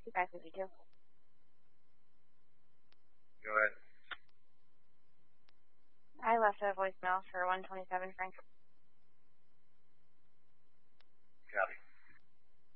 552. Go ahead. I left a voicemail for 127 Frank.